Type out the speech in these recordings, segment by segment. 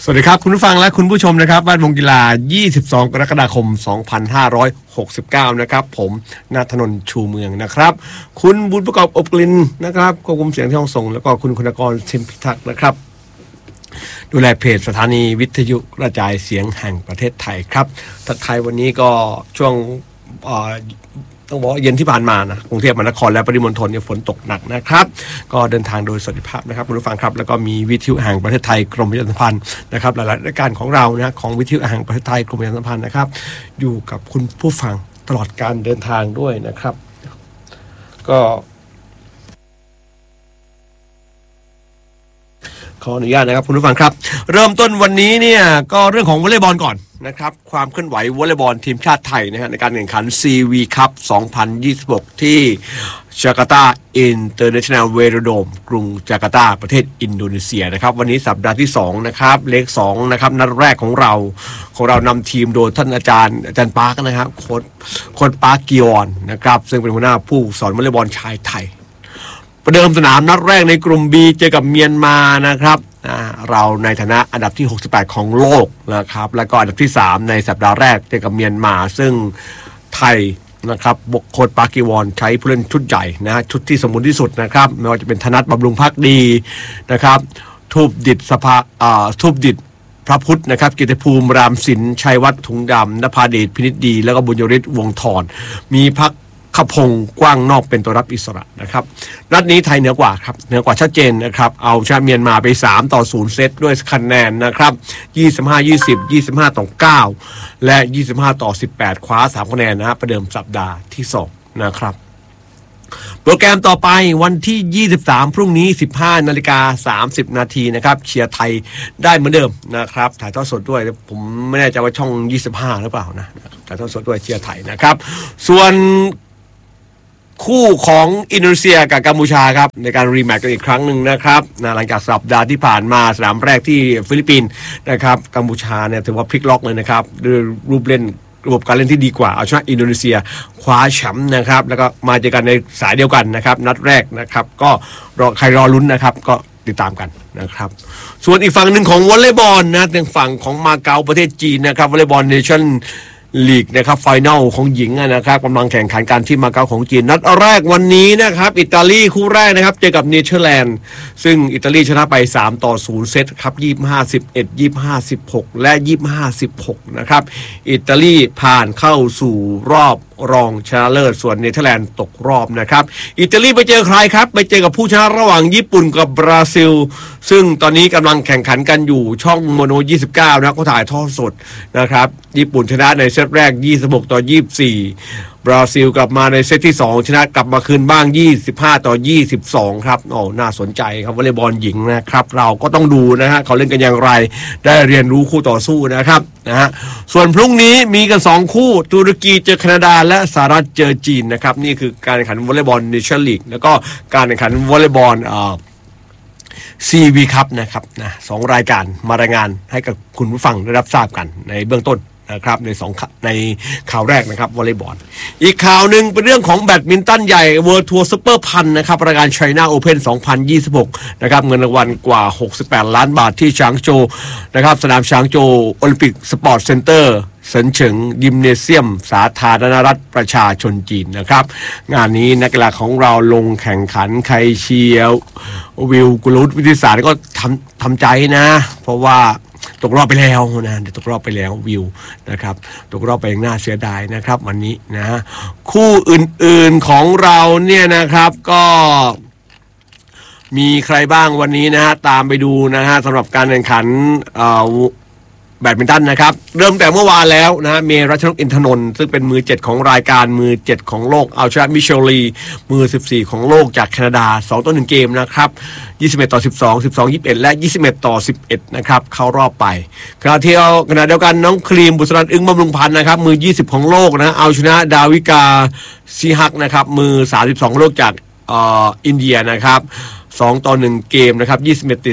สวัสดีครับคุณผู้ฟังและคุณผู้ชมนะครับแวดวงกีฬา22 กรกฎาคม 2569นะครับผมณถนนชูเมืองนะครับคุณบุญประกอบอบกลิ่นนะครับควบคุมเสียงที่ห้องส่งแล้วก็คุณคุณกรเทมพิทักษ์นะครับดูแลเพจสถานีวิทยุกระจายเสียงแห่งประเทศไทยครับทักทายวันนี้ก็ช่วงต้องบอกเย็นที่ผ่านมานะกรุงเทพมหานครและปริมณฑลเนี่ยฝนตกหนักนะครับก็เดินทางโดยสวัสดิภาพนะครับคุณผู้ฟังครับแล้วก็มีวิทยุแห่งประเทศไทยกรมประชาสัมพันธ์นะครับหลายๆรายการของเรานะของวิทยุแห่งประเทศไทยกรมประชาสัมพันธ์นะครับอยู่กับคุณผู้ฟังตลอดการเดินทางด้วยนะครับก็ขออนุญาตนะครับคุณผู้ฟังครับเริ่มต้นวันนี้เนี่ยก็เรื่องของวอลเลย์บอลก่อนนะครับความเคลื่อนไหววอลเลย์บอลทีมชาติไทยนะฮะในการแข่งขัน CV Cup 2026 ที่จาการ์ตาอินเตอร์เนชั่นแนลเวโรโดมกรุงจาการ์ตาประเทศอินโดนีเซียนะครับวันนี้สัปดาห์ที่2นะครับเลข2นะครับนัดแรกของเรานำทีมโดยท่านอาจารย์ปาร์คนะครับโค้ชปาร์คกิออนนะครับซึ่งเป็นหัวหน้าผู้สอนวอลเลย์บอลชายไทยประเดิมสนามนัดแรกในกลุ่ม B เจอกับเมียนมานะครับเราในฐานะอันดับที่68ของโลกนะครับแล้วก็อันดับที่3ในสัปดาห์แรกเจอกับเมียนมาซึ่งไทยนะครับโค้ชปาร์คกิวอนใช้ผู้เล่นชุดใหญ่นะชุดที่สมบูรณ์ที่สุดนะครับไม่ว่าจะเป็นธนัทบำรุงภักดีนะครับทูบดิษพระพุทธนะครับกิตติภูมิรามศิลป์ชัยวัฒน์ถุงดำนภาเดชพินิจดีแล้วก็บุญยฤทธิ์วงศ์ธรมีพักขพงศ์กว้างนอกเป็นตัวรับอิสระนะครับนัดนี้ไทยเหนือกว่าครับเหนือกว่าชัดเจนนะครับเอาชนะเมียนมาไป3-0เซตด้วยคะแนนนะครับ25-20 25-9และ25-18คว้า3คะแนนนะประเดิมสัปดาห์ที่2นะครับโปรแกรมต่อไปวันที่23พรุ่งนี้ 15:30 นาทีนะครับเชียร์ไทยได้เหมือนเดิมนะครับถ่ายทอดสดด้วยผมไม่แน่ใจว่าช่อง25หรือเปล่านะถ่ายทอดสดด้วยเชียร์ไทยนะครับส่วนคู่ของอินโดนีเซียกับกัมพูชาครับในการรีแมตช์กันอีกครั้งหนึ่งนะครับหลังจากสัปดาห์ที่ผ่านมาสนามแรกที่ฟิลิปปินส์นะครับกัมพูชาเนี่ยถือว่าพลิกล็อกเลยนะครับด้วยรูปเล่นระบบการเล่นที่ดีกว่าเอาชนะอินโดนีเซียคว้าแชมป์นะครับแล้วก็มาเจอกันในสายเดียวกันนะครับนัดแรกนะครับก็ใครรอลุ้นนะครับก็ติดตามกันนะครับส่วนอีกฝั่งหนึ่งของวอลเลย์บอลนะทางฝั่งของมาเก๊าประเทศจีนนะครับวอลเลย์บอลเนชั่นลีกนะครับไฟนอลของหญิงนะครับกำลังแข่งขันกันที่มาเก๊าของจีนนัดแรกวันนี้นะครับอิตาลีคู่แรกนะครับเจอกับเนเธอร์แลนด์ซึ่งอิตาลีชนะไป3-0เซตครับ25-11 25-16และ25-16นะครับอิตาลีผ่านเข้าสู่รอบรองชนะเลิศส่วนเนเธอร์แลนด์ตกรอบนะครับอิตาลีไปเจอใครครับไปเจอกับผู้ชนะระหว่างญี่ปุ่นกับบราซิลซึ่งตอนนี้กำลังแข่งขันกันอยู่ช่องโมโน29นะเขาถ่ายทอดสดนะครับญี่ปุ่นชนะในเซตแรก26-24บราซิลกลับมาในเซตที่2ชนะกลับมาคืนบ้าง25-22ครับน่าสนใจครับวอลเลย์บอลหญิงนะครับเราก็ต้องดูนะฮะเขาเล่นกันอย่างไรได้เรียนรู้คู่ต่อสู้นะครับนะฮะส่วนพรุ่งนี้มีกัน2คู่ตุรกีเจอแคนาดาและสหรัฐเจอจีนนะครับนี่คือการแข่งขันวอลเลย์บอลเนชั่นลีกแล้วก็การแข่งขันวอลเลย์บอลCV ครับนะครับนะ2รายการมารายงานให้กับคุณผู้ฟังได้รับทราบกันในเบื้องต้นนะครับในข่าวแรกนะครับวอลเลย์บอลอีกข่าวหนึ่งเป็นเรื่องของแบดมินตันใหญ่ World Tour Super 1000นะครับรายการ China Open 2026นะครับเงินรางวัลกว่า68ล้านบาทที่ฉางโจวนะครับสนามฉางโจวโอลิมปิกสปอร์ตเซ็นเตอร์เซินเฉิงยิมเนเซียมสาธารณรัฐประชาชนจีนนะครับงานนี้นักกีฬาของเราลงแข่งขันใครเชียร์วิวกุลุตวิทยาศาสตร์ก็ทำใจนะเพราะว่าตกรอบไปแล้วนะตกรอบไปแล้ววิวนะครับตกรอบไปอย่างน่าเสียดายนะครับวันนี้นะคู่อื่นๆของเราเนี่ยนะครับก็มีใครบ้างวันนี้นะฮะตามไปดูนะฮะสำหรับการแข่งขันแบดมินตันนะครับเริ่มแต่เมื่อวานแล้วนะเมรัชนกอินทนนท์ซึ่งเป็นมือ7ของรายการมือ7ของโลกเอาชนะมิเชลลีมือ14ของโลกจากแคนาดา2-1เกมนะครับ21-12 12-21และ21-11นะครับเข้ารอบไปขณะเดียวกันน้องครีมบุษรัตน์อึ้งบำรุงพันธ์นะครับมือ20ของโลกนะเอาชนะดาวิกาซีฮักนะครับมือ32ของโลกจากอินเดียนะครับ2-1เกมนะครับ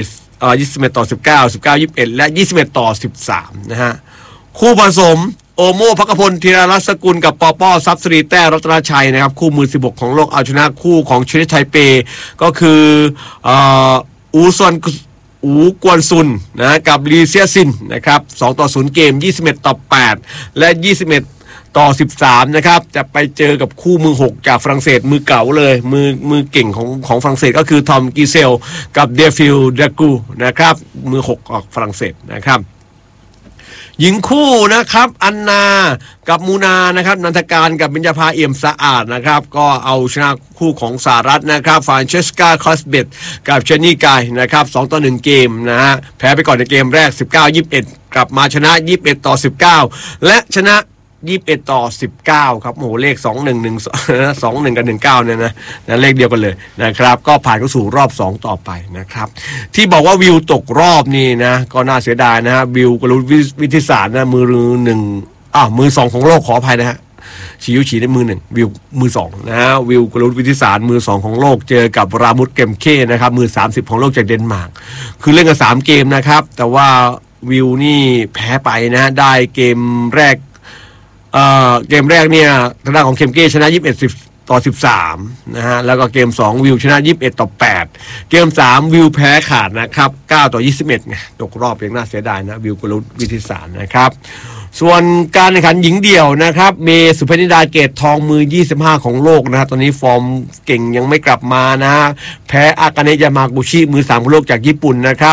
21-19 19-21และ21-13นะฮะคู่ผสมโอโม่ภักพลธีรรัตน์สกุลกับปอป้อทรัพย์สรีแต้รัตนชัยนะครับคู่มือ16ของโลกเอาชนะคู่ของเชนิไทเปก็คืออูซอนอูกวนซุนนะกับลีเซียซินนะครับ2-0เกม21-8และ21-13นะครับจะไปเจอกับคู่มือ6จากฝรั่งเศสมือเก่าเลยมือเก่งของฝรั่งเศสก็คือทอมกีเซลกับเดฟิลเดกูนะครับมือ6ของฝรั่งเศสนะครับหญิงคู่นะครับอันนากับมูนานะครับนันทการกับเบญจภาเอี่ยมสะอาดนะครับก็เอาชนะคู่ของสหรัฐนะครับฟรานเชสกาคอสเบตกับเจนนี่กายนะครับ2-1เกมนะฮะแพ้ไปก่อนในเกมแรก19-21กลับมาชนะ21-19และชนะ21-19ครับโอ้โหเลข21กับ19เนี่ยนะเลขเดียวกันเลยนะครับก็ผ่านเข้าสู่รอบ2ต่อไปนะครับที่บอกว่าวิวตกรอบนี่นะก็น่าเสียดายนะฮะวิวกรุณวิทิสารนะมือ2ของโลกขออภัยนะฮะชิวฉีได้มือ1วิวมือ2นะฮะวิวกรุณวิทิสารมือ2ของโลกเจอกับรามุตเกมเคนะครับมือ30ของโลกจากเดนมาร์กคือเล่นกัน3เกมนะครับแต่ว่าวิวนี่แพ้ไปนะได้เกมแรกเนี่ยทางด้านของเคมเก้ชนะ21-13นะฮะแล้วก็เกม2วิวชนะ21-8เกม3วิวแพ้ขาดนะครับ9-21ไงตกรอบอย่างน่าเสียดายนะวิวกรุณวิทิสารนะครับส่วนการแข่งขันหญิงเดี่ยวนะครับเมสุพนิดาเกตทองมือ25ของโลกนะฮะตอนนี้ฟอร์มเก่งยังไม่กลับมานะฮะแพ้อากาเนะยามากุชิมือ3ของโลกจากญี่ปุ่นนะครับ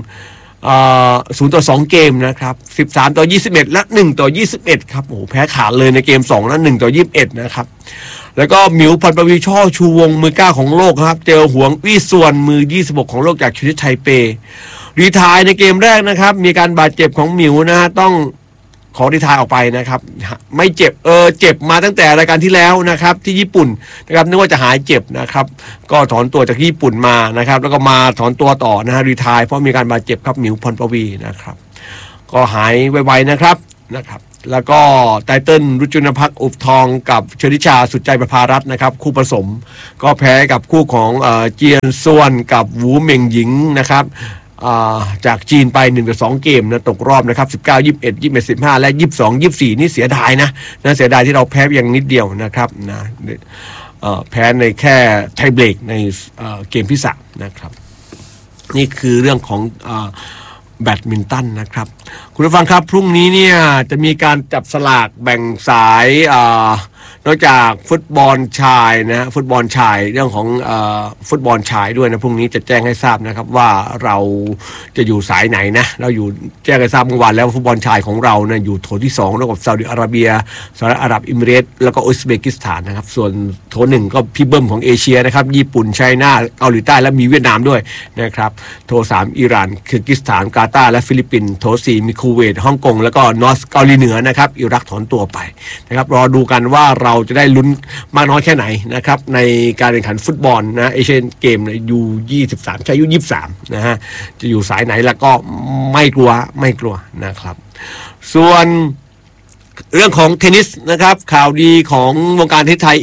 0-2เกมนะครับ13-21และ1-21ครับโอ้โหแพ้ขาดเลยในเกม2และ1-21นะครับแล้วก็หมิวพันประวีช่อชูวงมือ9ของโลกครับเจอหวงวี่ส่วนมือ26ของโลกจากชูนิไทเปรีไทร์ในเกมแรกนะครับมีการบาดเจ็บของหมิวนะฮะต้องขอรีไทร์ออกไปนะครับไม่เจ็บเจ็บมาตั้งแต่รายการที่แล้วนะครับที่ญี่ปุ่นนะครับนึกว่าจะหายเจ็บนะครับก็ถอนตัวจากญี่ปุ่นมานะครับแล้วก็มาถอนตัวต่อนะฮะรีไทร์เพราะมีการบาดเจ็บครับหมิวพรปวีนะครับก็หายไวๆนะครับแล้วก็ไตเติ้ลรุจุนภักอุบทองกับเชริชาสุดใจประภารัตน์นะครับคู่ผสมก็แพ้กับคู่ของเจียนส่วนกับวูเหม่งหญิงนะครับจากจีนไป1-2เกมนะตกรอบนะครับ19-21 21-15และ22-24นี่เสียดายนะเสียดายที่เราแพ้เพียงนิดเดียวนะครับนะแพ้ในแค่ไทเบรกในเกมที่3นะครับนี่คือเรื่องของแบดมินตันนะครับคุณผู้ฟังครับพรุ่งนี้เนี่ยจะมีการจับสลากแบ่งสายนอกจากฟุตบอลชายนะฟุตบอลชายเรื่องของฟุตบอลชายด้วยนะพรุ่งนี้จะแจ้งให้ทราบนะครับว่าเราจะอยู่สายไหนนะเราอยู่แจ้งให้ทราบเมื่อวานแล้วฟุตบอลชายของเราเนี่ยอยู่โถที่2ร่วมกับซาอุดิอาระเบียสหรัฐอาหรับเอมิเรตส์แล้วก็อุซเบกิสถานนะครับส่วนโถ1ก็พี่เบิ้มของเอเชียนะครับญี่ปุ่นไชน่าเกาหลีใต้และมีเวียดนามด้วยนะครับโถ3อิหร่านคิร์กิสถานกาตาร์และฟิลิปปินส์โถ4มีคูเวตฮ่องกงแล้วก็นอร์ทเกาหลีเหนือนะครับอิรักถอนตัวไปนะครับรอดูกันว่าเราจะได้ลุ้นมากน้อยแค่ไหนนะครับในการแข่งขันฟุตบอลนะเอเชียนเกมยู23ใช่ยู23นะฮะจะอยู่สายไหนแล้วก็ไม่กลัวนะครับส่วนเรื่องของเทนนิสนะครับข่าวดีของวงการเทนนิสไทย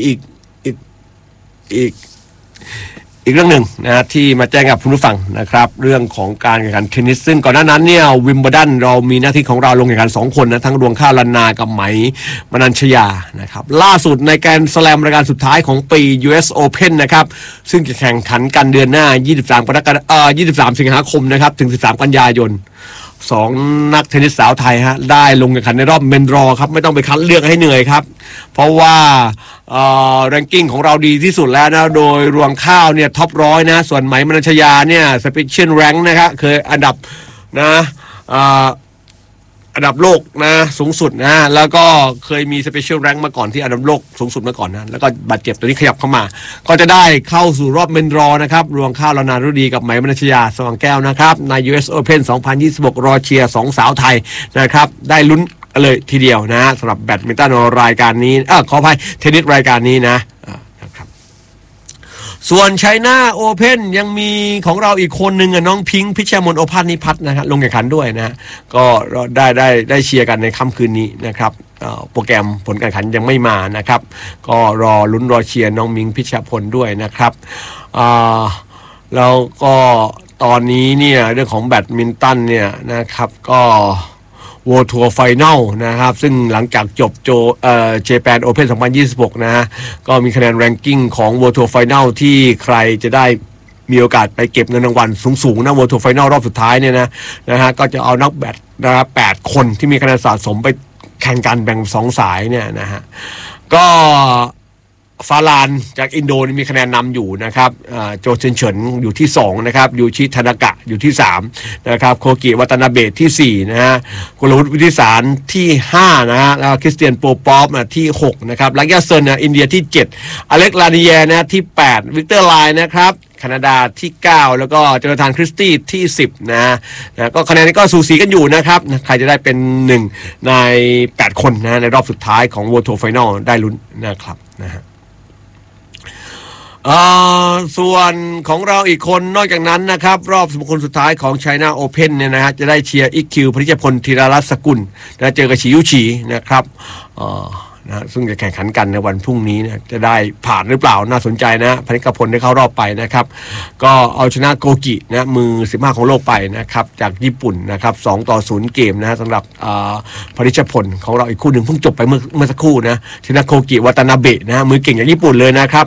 อีกเรื่องหนึ่งนะที่มาแจ้งกับคุณผู้ฟังนะครับเรื่องของการแข่งขันเทนนิสซึ่งก่อนหน้านั้นเนี่ยวิมเบิลดันเรามีหน้าที่ของเราลงแข่งขัน2คนนะทั้งดวงข้าวลันนากับไหมมนัญชยานะครับล่าสุดในการสแลมรายการสุดท้ายของปี US Open นะครับซึ่งจะแข่งขันกันเดือนหน้า23 สิงหาคมนะครับถึง13 กันยายน2นักเทนนิสสาวไทยฮะได้ลงแข่งขันในรอบเมนดรอครับไม่ต้องไปคัดเลือกให้เหนื่อยครับเพราะว่าแรงกิ้งของเราดีที่สุดแล้วนะโดยรวงข้าวเนี่ยท็อป100นะส่วนไหมมนัญชยาเนี่ยสเปเชียลแรงค์นะครับเคยอันดับนะอันดับโลกนะสูงสุดนะแล้วก็เคยมีสเปเชียลแรงค์มาก่อนที่อันดับโลกสูงสุดมาก่อนนะแล้วก็บาดเจ็บตัวนี้ขยับเข้ามาก็จะได้เข้าสู่รอบเมนดรอนะครับรวงข้าวลานารุดีกับไหมมนัญชยาสว่างแก้วนะครับใน US Open 2026รอเชียร์2สาวไทยนะครับได้ลุ้นเลยทีเดียวนะสำหรับแบดมินตันรายการนี้ขออภัยเทนนิสรายการนี้นะครับส่วนไชน่าโอเพ่นยังมีของเราอีกคนหนึ่งน้องพิงค์พิชมนโอภาสนิพัฒน์นะครับลงแข่งขันด้วยนะก็ได้เชียร์กันในค่ำคืนนี้นะครับโปรแกรมผลการแข่งขันยังไม่มานะครับก็รอลุ้นรอเชียร์น้องมิงพิชพลด้วยนะครับแล้วก็ตอนนี้เนี่ยเรื่องของแบดมินตันเนี่ยนะครับก็World Tour Final นะครับซึ่งหลังจากจบJapan Open 2026นะฮะก็มีคะแนนแรงกิ้งของ World Tour Final ที่ใครจะได้มีโอกาสไปเก็บเงินรางวัลสูงๆนะWorld Tour Final รอบสุดท้ายเนี่ยนะฮะก็จะเอานักแบดนะครับ8 คนที่มีคะแนนสะสมไปแข่งกันแบ่ง2 สายเนี่ยนะฮะก็ฟาลานจากอินโดมีคะแนนนำอยู่นะครับโจเซนเฉินอยู่ที่2นะครับยูชิทานากะอยู่ที่3นะครับโคกิวัตนาเบะที่4นะฮะกุลวุฒิวิทิสารที่5นะฮะแล้วคริสเตียนโปปอฟที่6นะครับลักยาเซินอินเดียที่7อเล็กลานิเยนะที่8วิกเตอร์ไลน์นะครับแคนาดาที่9แล้วก็โจนาธานคริสตี้ที่10นะก็คะแนนนี้ก็สูสีกันอยู่นะครับใครจะได้เป็น1ใน8 คนนะในรอบสุดท้ายของ World Tour Final ได้ลุ้นนะครับนะฮะส่วนของเราอีกคนนอกจากนั้นนะครับรอบ10 คนสุดท้ายของ China Open เนี่ยนะฮะจะได้เชียร์อิคิวพนิชพลธีรรัตน์สกุลนะเจอกับฉียุฉีนะครับนะซึ่งจะแข่งขันกันในวันพรุ่งนี้นะจะได้ผ่านหรือเปล่าน่าสนใจนะพนิชพลได้เข้ารอบไปนะครับก็เอาชนะโกกินะมือ15ของโลกไปนะครับจากญี่ปุ่นนะครับ2-0เกมนะสำหรับพนิชพลของเราอีกคู่หนึ่งเพิ่งจบไปเมื่อสักครู่นะชนะโกกิวัตนาเบะนะมือเก่งจากญี่ปุ่นเลยนะครับ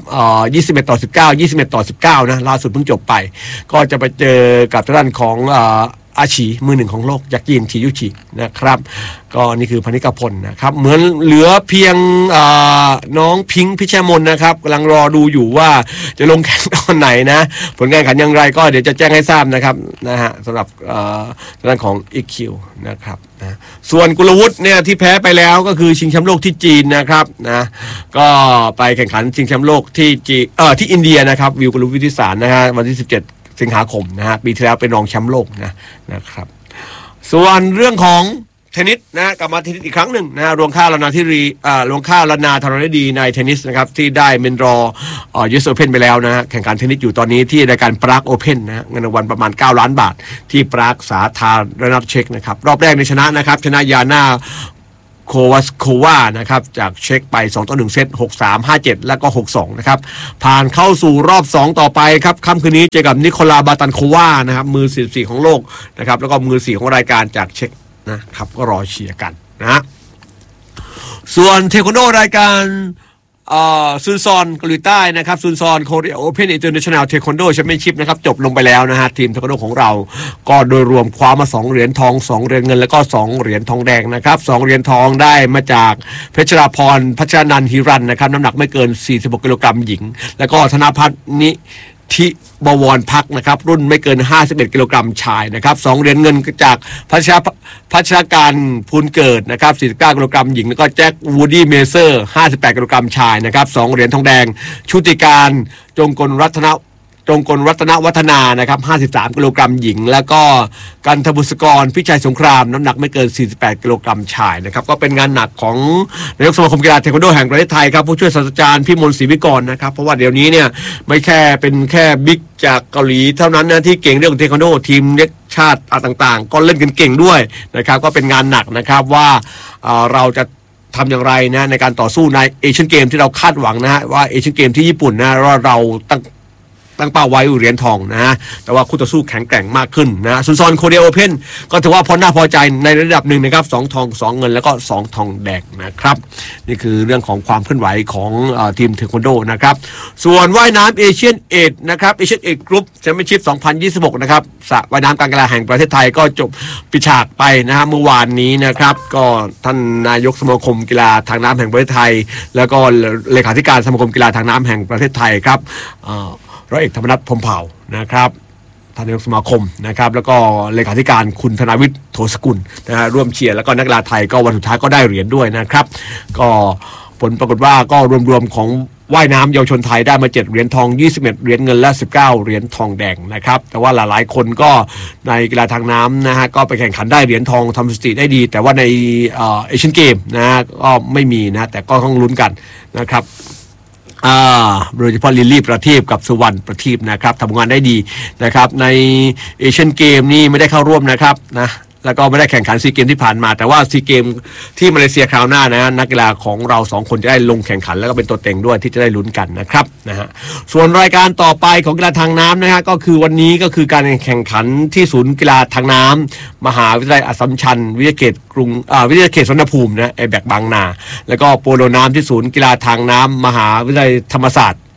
21-19 21-19นะล่าสุดเพิ่งจบไปก็จะไปเจอกับทางด้านของอาชีมือ1ของโลกจากจีนชิยุชินะครับก็นี่คือพนิชพลนะครับเหมือนเหลือเพียงน้องพิงค์พิชมนนะครับกำลังรอดูอยู่ว่าจะลงแข่งตอนไหนนะผลการแข่งขันอย่างไรก็เดี๋ยวจะแจ้งให้ทราบนะครับนะฮะสำหรับด้านของ EQ นะครับนะส่วนกุลวุฒิเนี่ยที่แพ้ไปแล้วก็คือชิงแชมป์โลกที่จีนนะครับนะก็ไปแข่งขันชิงแชมป์โลกที่อินเดียนะครับวิวกุลวุฒิวิทิสารนะฮะวันที่17 สิงหาคมนะฮะปีที่แล้วเป็นรองแชมป์โลกนะครับส่วนเรื่องของเทนนิสนะกลับมาเทนนิสอีกครั้งหนึ่งนะรวงข้าวลนาธารณดีในเทนนิสนะครับที่ได้เมนรยูเอสโอเพนไปแล้วนะฮะแข่งขันเทนนิสอยู่ตอนนี้ที่รายการปรากโอเพนนะเงินรางวัลประมาณ9 ล้านบาทที่ปรากสาธารณรัฐเช็กนะครับรอบแรกในชนะนะครับชนะยาน่าโควาสโควานะครับจากเช็กไป2-1เซต 6-3 5-7 แล้วก็ 6-2 นะครับผ่านเข้าสู่รอบ2ต่อไปครับค่ำคืนนี้เจอกับนิโคลาบาตันโควานะครับมือ44ของโลกนะครับแล้วก็มือ4ของรายการจากเช็กนะครับก็รอเชียร์กันนะส่วนเทควันโดรายการซุนซอนเกาหลีใต้นะครับซุนซอนโคเรียโอเพนอินเตอร์เนชั่นแนลเทควันโดแชมเปี้ยนชิพนะครับจบลงไปแล้วนะฮะทีมเทควันโดของเราก็โดยรวมคว้ามา2 เหรียญทอง2 เหรียญเงินแล้วก็2 เหรียญทองแดงนะครับ2 เหรียญทองได้มาจากเพชรราพรพัชรนันท์ฮิรันนะครับน้ำหนักไม่เกิน46 กิโลกรัมหญิงแล้วก็ธนพัฒน์นิธิบวรพักนะครับรุ่นไม่เกิน51 กิโลกรัมชายนะครับ2 เหรียญเงินจากพัชรการพูนเกิดนะครับ49 กิโลกรัมหญิงแล้วก็แจ็ควูดี้เมเซอร์58 กิโลกรัมชายนะครับ2 เหรียญทองแดงชุติการจงกลรัตนวัฒนานะครับ53 กิโลกรัมหญิงแล้วก็กันทบุษกรพิชัยสงครามน้ำหนักไม่เกิน48 กิโลกรัมชายนะครับก็เป็นงานหนักของนายกสมาคมกีฬาเทควันโดแห่งประเทศไทยครับผู้ช่วยศาสตราจารย์พิมลศรีวิกรนะครับเพราะว่าเดี๋ยวนี้เนี่ยไม่เป็นแค่บิ๊กจากเกาหลีเท่านั้นนะที่เก่งเรื่องเทควันโดทีมเล็กชาติต่างๆก็เล่นกันเก่งด้วยนะครับก็เป็นงานหนักนะครับว่าเราจะทำอย่างไรนะในการต่อสู้ในเอเชียนเกมที่เราคาดหวังนะฮะว่าเอเชียนเกมที่ญี่ปุ่นนะเราตั้งเป้าไว้เหรียญทองนะฮะแต่ว่าคู่ต่อสู้แข็งแกร่งมากขึ้นนะซุนซอนโคเรียโอเพนก็ถือว่าพอน่าพอใจในระดับหนึ่งนะครับ2 ทอง 2 เงินแล้วก็2 ทองแดงนะครับนี่คือเรื่องของความเคลื่อนไหวของทีมเทควันโดนะครับส่วนว่ายน้ำเอเชียนเอทนะครับเอเชียนเอทกรุ๊ปแชมเปี้ยนชิพ 2026 นะครับสระว่ายน้ำการกีฬาแห่งประเทศไทยก็จบปิดฉากไปนะฮะเมื่อวานนี้นะครับก็ท่านนายกสมาคมกีฬาทางน้ำแห่งประเทศไทยแล้วก็เลขาธิการสมาคมกีฬาทางน้ำแห่งประเทศไทยครับร้อยเอกธรรมนัสพรหมเผ่านะครับท่านนายกสมาคมนะครับแล้วก็เลขาธิการคุณธนาวิทย์โถสกุลนะฮะร่วมเชียร์แล้วก็นักกีฬาไทยก็วันสุดท้ายก็ได้เหรียญด้วยนะครับก็ผลปรากฏว่าก็รวมๆของว่ายน้ำเยาวชนไทยได้มา7 เหรียญทอง21 เหรียญเงินและ19 เหรียญทองแดงนะครับแต่ว่าหลายๆคนก็ในกีฬาทางน้ำนะฮะก็ไปแข่งขันได้เหรียญทองทำสถิติได้ดีแต่ว่าในเอเชียนเกมนะฮะก็ไม่มีนะแต่ก็ต้องลุ้นกันนะครับโดยเฉพาะลิลลี่ประทีปกับสุวรรณประทีปนะครับทำงานได้ดีนะครับในเอเชียนเกมนี่ไม่ได้เข้าร่วมนะครับนะแล้วก็ไม่ได้แข่งขันซีเกมที่ผ่านมาแต่ว่าซีเกมที่มาเลเซียคราวหน้านะนักกีฬาของเรา2 คนจะได้ลงแข่งขันแล้วก็เป็นตัวเต็งด้วยที่จะได้ลุ้นกันนะครับนะฮะส่วนรายการต่อไปของกีฬาทางน้ำนะฮะก็คือวันนี้ก็คือการแข่งขันที่ศูนย์กีฬาทางน้ำมหาวิทยาลัยอัสสัมชัญวิทยาเขตวิทยาเขตสวนภูมินะแบกบางนาแล้วก็โปโลน้ำที่ศูนย์กีฬาทางน้ำมหาวิทยาลัยธรรมศาสตร์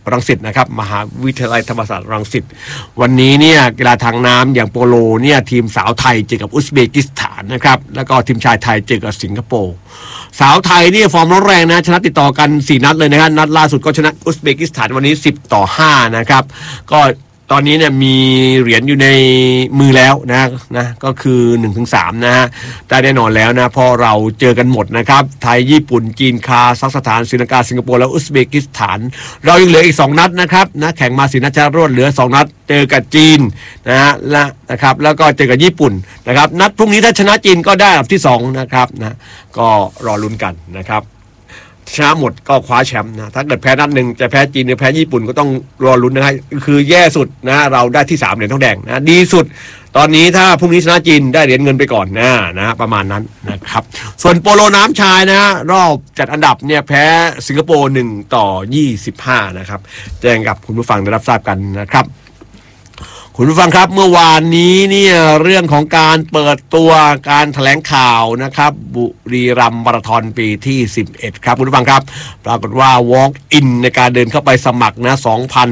รังสิตนะครับมหาวิทยาลัยธรรมศาสตร์รังสิตวันนี้เนี่ยกีฬาทางน้ำอย่างโปโลเนี่ยทีมสาวไทยเจอกับอุซเบกิสถานนะครับแล้วก็ทีมชายไทยเจอกับสิงคโปร์สาวไทยนี่ฟอร์มร้อนแรงนะชนะติดต่อกัน4นัดเลยนะครับนัดล่าสุดก็ชนะอุซเบกิสถานวันนี้10-5นะครับก็ตอนนี้เนี่ยมีเหรียญอยู่ในมือแล้วนะก็คือ 1-3 นะฮะได้แน่นอนแล้วนะเพราะเราเจอกันหมดนะครับไทยญี่ปุ่นจีนคาซัคสถานศรีลังกาสิงคโปร์แล้วอุซเบกิสถานเรายังเหลืออีก2นัดนะครับนะแข่งมา4นัดชนะรวดเหลือ2นัดเจอกับจีนนะครับแล้วก็เจอกับญี่ปุ่นนะครับนัดพรุ่งนี้ถ้าชนะจีนก็ได้อันดับที่2นะครับนะก็รอลุ้นกันนะครับชนะหมดก็คว้าแชมป์นะถ้าเกิดแพ้นัดหนึ่งจะแพ้จีนหรือแพ้ญี่ปุ่นก็ต้องรอลุ้นนะครับคือแย่สุดนะเราได้ที่3เหรียญทองแดงนะดีสุดตอนนี้ถ้าพรุ่งนี้ชนะจีนได้เหรียญเงินไปก่อนนะประมาณนั้นนะครับส่วนโปโลน้ำชายนะรอบจัดอันดับเนี่ยแพ้สิงคโปร์1-25นะครับแจ้งกับคุณผู้ฟังได้รับทราบกันนะครับคุณผู้ฟังครับเมื่อวานนี้เนี่ยเรื่องของการเปิดตัวการแถลงข่าวนะครับบุรีรัมย์มาราธอนปีที่11ครับคุณผู้ฟังครับปรากฏว่า walk in ในการเดินเข้าไปสมัครนะ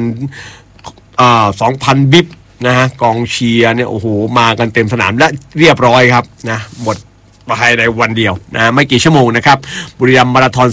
2,000 บิ๊บนะฮะกองเชียร์เนี่ยโอ้โหมากันเต็มสนามและเรียบร้อยครับนะหมดภายในวันเดียวนะไม่กี่ชั่วโมงนะครับบุรีรัมย์มาราธอน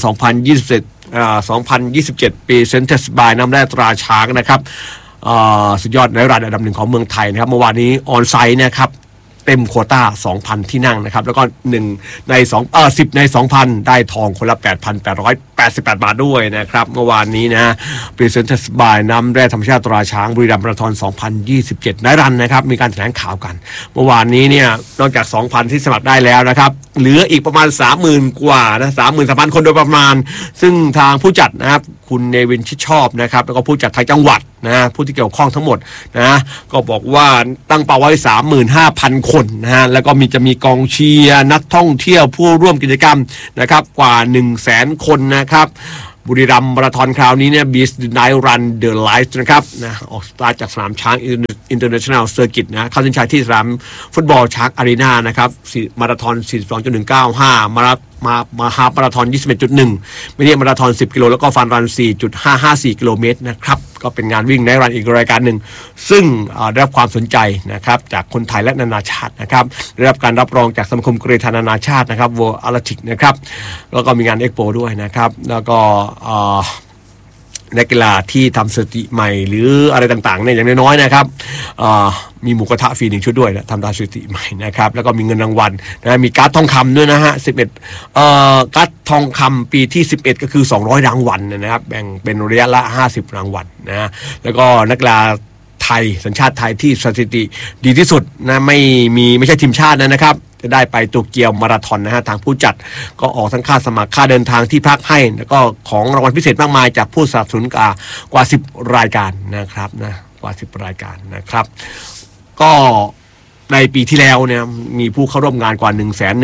2027 ปีเซ็นเตอร์สบายน้ำแร่ตราช้างนะครับสุดยอดในระดับอันดับหนึ่งของเมืองไทยนะครับเมื่อวานนี้ออนไซต์นะครับเต็มโควต้า 2,000 ที่นั่งนะครับแล้วก็10 ใน 2,000 ได้ทองคนละ 8,888 บาทด้วยนะครับเมื่อวานนี้นะพรีเซนเตอร์สบายน้ำแร่ธรรมชาติตราช้างบุรีรัมย์มาราธอน2027นายรันนะครับมีการแถลงข่าวกันเมื่อวานนี้เนี่ยนอกจาก 2,000 ที่สมัครได้แล้วนะครับเหลืออีกประมาณ 30,000 กว่านะ 33,000 คนโดยประมาณซึ่งทางผู้จัดนะครับคุณเนวินชิดชอบนะครับแล้วก็ผู้จัดทางจังหวัดนะผู้ที่เกี่ยวข้องทั้งหมดนะก็บอกว่าตั้งเป้าไว้ 35,000 คนนะฮะแล้วก็จะมีกองเชียร์นักท่องเที่ยวผู้ร่วมกิจกรรมนะครับกว่า 100,000 คนนะครับบุรีรัมย์มาราธอนคราวนี้เนี่ย Beast the Night Run the Light นะครับนะออกสตาร์ทจากสนามช้าง International Circuit นะเข้าเส้นชัยที่สนามฟุตบอลช้างอารีนานะครับมาราธอน 42.195 มาฮาล์ฟมาราธอน 21.1 ไม่ใช่มาราธอน 10 กิโลแล้วก็ฟันรัน 4.554 กิโลเมตรนะครับก็เป็นงานวิ่งในรันอีกรายการหนึ่งซึ่งได้รับความสนใจนะครับจากคนไทยและนานาชาตินะครับได้รับการรับรองจากสมาคมกรีฑานานาชาตินะครับ World Athletics นะครับแล้วก็มีงานเอ็กโปด้วยนะครับแล้วก็นักกีฬาที่ทำสถิติใหม่หรืออะไรต่างๆเนี่ยอย่างน้อยๆนะครับมีหมูกระทะฟรี1ชุดด้วยนะทำสถิติใหม่นะครับแล้วก็มีเงินรางวัลนะมีการ์ดทองคำด้วยนะฮะการ์ดทองคำปีที่11ก็คือ200รางวัลนะครับแบ่งเป็นระยะละ50รางวัลนะแล้วก็นักกีฬาไทยสัญชาติไทยที่สถิติดีที่สุดนะไม่ใช่ทีมชาตินะครับจะได้ไปโตเกียวมาราธอนนะฮะทางผู้จัดก็ออกทั้งค่าสมัครค่าเดินทางที่พักให้แล้วก็ของรางวัลพิเศษมากมายจากผู้สนับสนุนกว่า10รายการนะครับนะกว่า10รายการนะครับก็ในปีที่แล้วเนี่ยมีผู้เข้าร่วมงานกว่า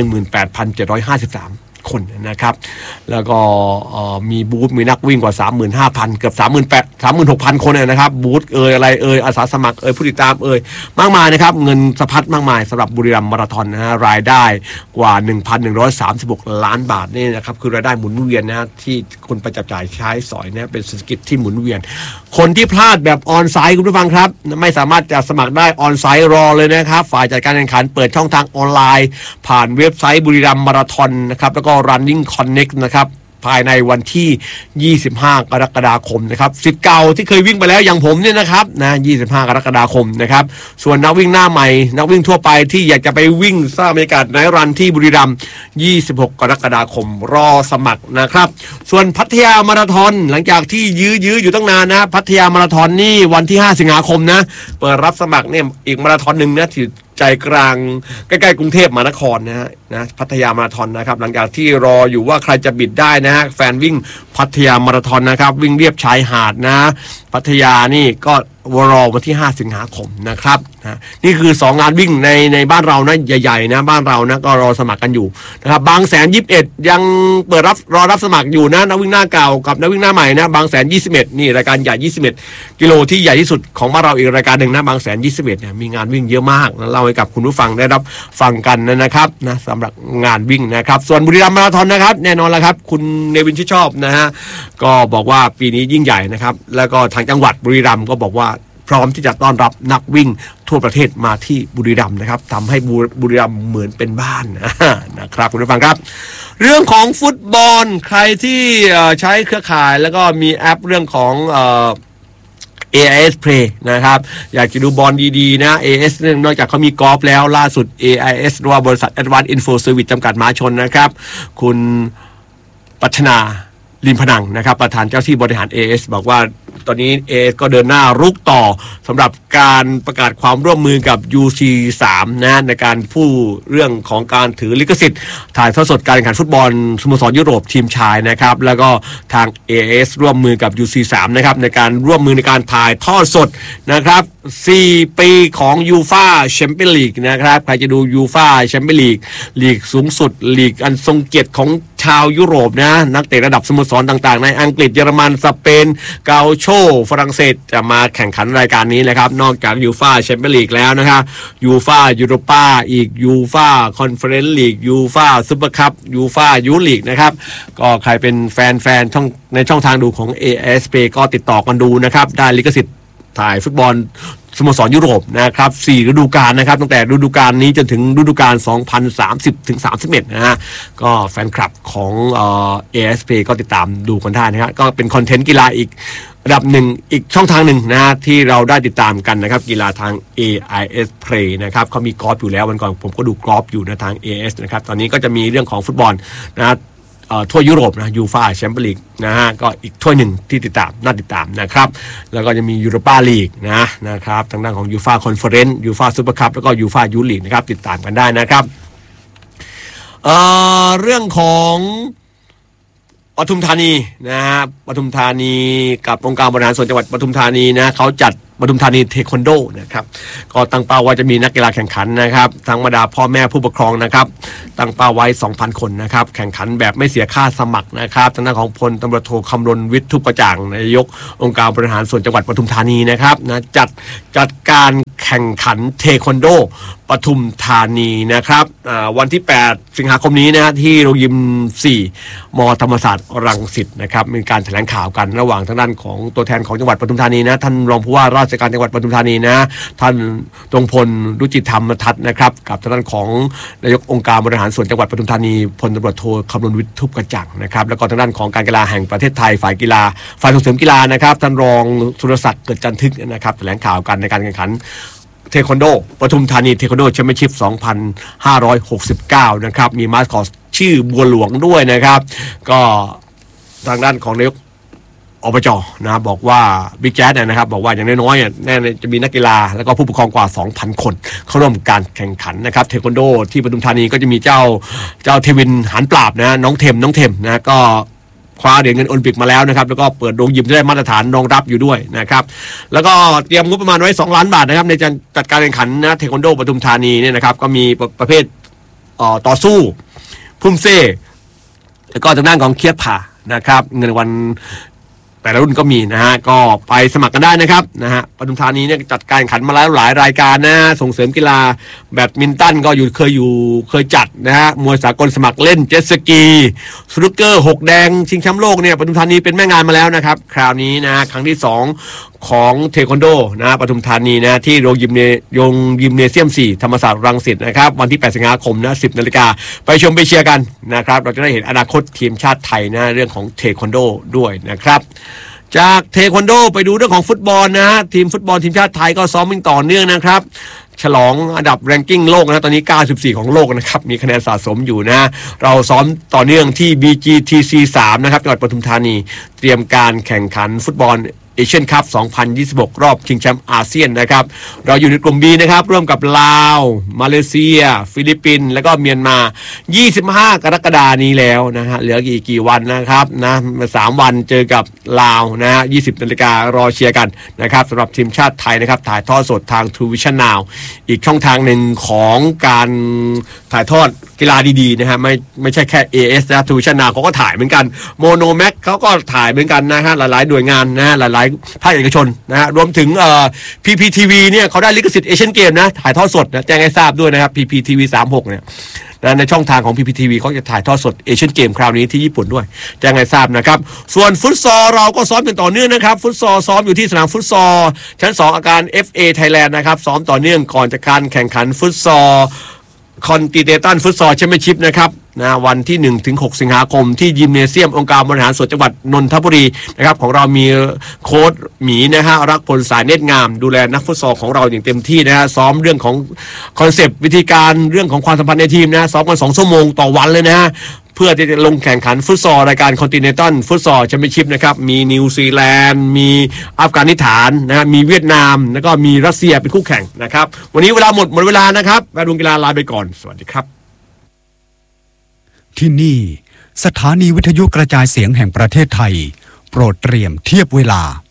118,753 คนนะครับแล้วก็มีบูธมีนักวิ่งกว่า 35,000 เกือบ 36,000 คนนะครับบูธอะไรอาสาสมัครผู้ติดตามมากมายนะครับเงินสะพัดมากมายสำหรับบุรีรัมย์มาราธอนนะฮะรายได้กว่า 1,136 ล้านบาทนี่นะครับคือรายได้หมุนเวียนนะที่คนไปจับจ่ายใช้สอยเนี่ยเป็นเศรษฐกิจที่หมุนเวียนคนที่พลาดแบบออนไซต์คุณผู้ฟังครับไม่สามารถจะสมัครได้ออนไซต์รอเลยนะครับฝ่ายจัดการแข่งขันเปิดช่องทางออนไลน์ผ่านเว็บไซต์บุรีรัมย์มาราธอนนะครับแล้วก็ Running Connect นะครับภายในวันที่25กรกฎาคมนะครับศิษย์เก่าที่เคยวิ่งไปแล้วอย่างผมเนี่ยนะครับนะ25กรกฎาคมนะครับส่วนนักวิ่งหน้าใหม่นักวิ่งทั่วไปที่อยากจะไปวิ่งสร้างบรรยากาศในรันที่บุรีรัมย์26กรกฎาคมรอสมัครนะครับส่วนพัทยามาราธอนหลังจากที่ยื้ออยู่ตั้งนานนะพัทยามาราธอนนี่วันที่5สิงหาคมนะเปิดรับสมัครเนี่ยอีกมาราธอนนึงนะที่ใจกลางใกล้ๆกรุงเทพมหานครนะพัทยามาราธอนนะครับหลังจากที่รออยู่ว่าใครจะบิดได้นะฮะแฟนวิ่งพัทยามาราธอนนะครับวิ่งเรียบชายหาดนะพัทยานี่ก็รอวันที่5สิงหาคมนะครับนี่คือ2งานวิ่งในบ้านเรานะใหญ่ๆนะบ้านเรานะก็รอสมัครกันอยู่นะครับบางแสน21ยังเปิดรอรับสมัครอยู่นะนักวิ่งหน้าเก่ากับนักวิ่งหน้าใหม่นะบางแสน21นี่รายการใหญ่21กิโลที่ใหญ่ที่สุดของบ้านเราอีกรายการหนึ่งนะบางแสน21เนี่ยมีงานวิ่งเยอะมากนะเล่าให้กับคุณผู้ฟังได้รับฟังกันนะครับนะสำหรับงานวิ่งนะครับส่วนบุรีรัมย์มาราธอนนะครับแน่นอนแล้วครับคุณเนวินชอบนะฮะก็บอกว่าปีนี้ยิ่งใหญ่นะครับแล้วก็ทางจังหวัดบุรีรัมย์ก็บอกว่าพร้อมที่จะต้อนรับนักวิ่งทั่วประเทศมาที่บุรีรัมย์นะครับทำให้บุรีรัมย์เหมือนเป็นบ้านนะครับคุณผู้ฟังครับเรื่องของฟุตบอลใครที่ใช้เครือข่ายแล้วก็มีแอปเรื่องของAIS Play นะครับอยากจะดูบอลดีๆนะ AIS นอกจากเขามีกอล์ฟแล้วล่าสุด AIS หรือว่าบริษัท Advanced Info Service จำกัดมหาชนนะครับคุณปัชนาริมพนังนะครับประธานเจ้าที่บริหาร AIS บอกว่าตอนนี้ AIS ก็เดินหน้ารุกต่อสำหรับการประกาศความร่วมมือกับ UC3 นะในการพูดเรื่องของการถือลิขสิทธิ์ถ่ายทอดสดการแข่งขันฟุตบอลสโมสรยุโรปทีมชายนะครับแล้วก็ทาง AIS ร่วมมือกับ UC3 นะครับในการร่วมมือในการถ่ายทอดสดนะครับ4ปีของยูฟ่าแชมเปี้ยนลีกนะครับใครจะดูยูฟ่าแชมเปี้ยนลีกสูงสุดลีกอันทรงเกียรติของชาวยุโรปนะนักเตะระดับสโมสรต่างๆในอังกฤษเยอรมันสเปนเกาโชฝรั่งเศสจะมาแข่งขันรายการนี้นะครับนอกจากยูฟ่าแชมเปี้ยนลีกแล้วนะครับยูฟ่ายูโรปาอีกยูฟ่าคอนเฟอเรนซ์ลีกยูฟ่าซุปเปอร์คัพยูฟ่ายูลีกนะครับก็ใครเป็นแฟนช่องทางดูของ ASP ก็ติดต่อกันดูนะครับได้ลิขสิทธิ์ถ่ายฟุตบอลสโมสรยุโรปนะครับ4ฤดูกาลนะครับตั้งแต่ฤดูกาลนี้จนถึงฤดูกาล2030ถึง31นะฮะก็แฟนคลับของASP ก็ติดตามดูกันได้นะครับก็เป็นคอนเทนต์กีฬาอีกระดับหนึ่งอีกช่องทางหนึ่งนะที่เราได้ติดตามกันนะครับกีฬาทาง AIS Play นะครับเขามีกอล์ฟอยู่แล้ววันก่อนผมก็ดูกอล์ฟอยู่นะทาง AIS นะครับตอนนี้ก็จะมีเรื่องของฟุตบอลนะทั่วยุโรปนะยูฟ่าแชมเปี้ยนลีกนะฮะก็อีกถ้วยหนึ่งที่น่าติดตามนะครับแล้วก็จะมียูโรปาลีกนะครับทางด้านของยูฟ่าคอนเฟอเรนซ์ยูฟ่าซุปเปอร์คัพแล้วก็ยูฟ่ายูลีกนะครับติดตามกันได้นะครับเรื่องของปทุมธานีนะฮะปทุมธานีกับองค์การบริหารส่วนจังหวัดปทุมธานีนะเขาจัดปทุมธานีเทควันโดนะครับก็ตั้งเป้าว่าจะมีนักกีฬาแข่งขันนะครับทั้งบรรดาพ่อแม่ผู้ปกครองนะครับตั้งเป้าไว้ 2,000 คนนะครับแข่งขันแบบไม่เสียค่าสมัครนะครับทางด้านของพลตำรวจโทคำรณวิทย์ทุกประจ่างนายกองค์การบริหารส่วนจังหวัดปทุมธานีนะครับนะจัดการแข่งขันเทควันโดปทุมธานีนะครับวันที่8สิงหาคมนี้นะที่โรงยิม4มธรรมศาสตร์รังสิตนะครับมีการแถลงข่าวกันระหว่างทางด้านของตัวแทนของจังหวัดปทุมธานีนะท่านรองผู้ว่าราชการจังหวัดปทุมธานีนะท่านตรงพลรุจิธรรมทัศน์นะครับกับทางด้านของนายกองค์การบริหารส่วนจังหวัดปทุมธานีพลตำรวจโทคำรณวิทย์ทุบกระจ่างนะครับแล้วก็ทางด้านของการกีฬาแห่งประเทศไทยฝ่ายส่งเสริมกีฬานะครับท่านรองสุรศักดิ์เกิดจันทึกนะครับแถลงข่าวกันในการแข่งขันเทควันโดปทุมธานีเทควันโดแชมเปี้ยนชิพ 2569 นะครับมีมาสคอตชื่อบัวหลวงด้วยนะครับก็ทางด้านของนายกอบจนะบอกว่าบิ๊กแจ๊ดนะครับบอกว่าอย่างน้อยๆแน่จะมีนักกีฬาแล้วก็ผู้ปกครองกว่า 2,000 คนเข้าร่วมการแข่งขันนะครับเทควันโดที่ปทุมธานีก็จะมีเจ้าเทวินหันปราบนะน้องเทมนะก็คว้าเหรียญเงินโอลิมปิกมาแล้วนะครับแล้วก็เปิดโรงยิมที่ได้มาตรฐานรองรับอยู่ด้วยนะครับแล้วก็เตรียมงบประมาณไว้2 ล้านบาทนะครับในการจัดการแข่งขันนะเทควันโดปทุมธานีเนี่ยนะครับก็มีประเภทต่อสู้พุ่มเซ่แล้วก็ทางด้านของเคียดผ่านะครับเงินวันแต่ละรุ่นก็มีนะฮะก็ไปสมัครกันได้นะครับนะฮะปทุมธานีเนี่ยจัดการแข่งขันมาแล้วหลายรายการนะส่งเสริมกีฬาแบดมินตันก็เคยจัดนะฮะมวยสากลสมัครเล่นเจ็ตสกีสนุกเกอร์6แดงชิงแชมป์โลกเนี่ยปทุมธานีเป็นแม่งานมาแล้วนะครับคราวนี้นะครั้งที่2ของเทควันโดนะปทุมธานีนะที่โรงยิมเนเซียม4ธรรมศาสตร์รังสิตนะครับวันที่8สิงหาคมนะ 10 นาฬิกาไปชมไปเชียร์กันนะครับเราจะได้เห็นอนาคตทีมชาติไทยนะเรื่องของเทควันโดด้วยนะครับจากเทควันโดไปดูเรื่องของฟุตบอลนะทีมฟุตบอลทีมชาติไทยก็ซ้อมต่อเนื่องนะครับฉลองอันดับแรงกิ้งโลกนะตอนนี้94ของโลกนะครับมีคะแนนสะสมอยู่นะเราซ้อมต่อเนื่องที่ BGTC 3นะครับจังหวัดปทุมธานีเตรียมการแข่งขันฟุตบอลเอเชียนคัพ 2026 รอบชิงแชมป์อาเซียนนะครับเราอยู่ในกลุ่ม B นะครับร่วมกับลาวมาเลเซียฟิลิปปินส์แล้วก็เมียนมา25 กรกฎาคมนี้แล้วนะฮะเหลือกี่วันนะครับนะ3 วันเจอกับลาวนะฮะ 20 นาฬิการอเชียร์กันนะครับสำหรับทีมชาติไทยนะครับถ่ายทอดสดทาง True Vision Now อีกช่องทางหนึ่งของการถ่ายทอดกีฬาดีๆนะฮะไม่ใช่แค่ AS นะ True Vision Now เขาก็ถ่ายเหมือนกันโมโนแม็กเขาก็ถ่ายเหมือนกันนะฮะหลายๆหน่วยงานนะฮะหลายๆภาคเอกชนนะฮะรวมถึงPPTV เนี่ยเขาได้ลิขสิทธิ์เอเชียนเกมนะถ่ายทอดสดนะแจ้งให้ทราบด้วยนะครับ PPTV 36เนี่ยในช่องทางของ PPTV เขาจะถ่ายทอดสดเอเชียนเกมคราวนี้ที่ญี่ปุ่นด้วยแจ้งให้ทราบนะครับส่วนฟุตซอลเราก็ซ้อมกันต่อเนื่องนะครับฟุตซอลซ้อมอยู่ที่สนามฟุตซอลชั้น2อาคาร FA Thailand นะครับซ้อมต่อเนื่องก่อนจะการแข่งขันฟุตซอลคอนติเนนตัลฟุตซอลแชมเปี้ยนชิพนะครับนะวันที่1 ถึง 6 สิงหาคมที่ยิมเนเซียมองค์การบริหารส่วนจังหวัดนนทบุรีนะครับของเรามีโค้ชหมีนะฮะรักพลสายเนตรงามดูแลนักฟุตซอลของเราอย่างเต็มที่นะฮะซ้อมเรื่องของคอนเซปต์วิธีการเรื่องของความสัมพันธ์ในทีมนะซ้อมกัน2 ชั่วโมงต่อวันเลยนะฮะเพื่อที่จะลงแข่งขันฟุตซอลรายการคอนติเนนตัลฟุตซอลแชมเปี้ยนชิพนะครับมีนิวซีแลนด์มีอัฟกานิสถานนะฮะมีเวียดนามแล้วก็มีรัสเซียเป็นคู่แข่งนะครับวันนี้เวลาหมดเวลานะครับแวดวงกีฬาลาไปก่อนสวัสดีครับที่นี่สถานีวิทยุกระจายเสียงแห่งประเทศไทยโปรดเตรียมเทียบเวลา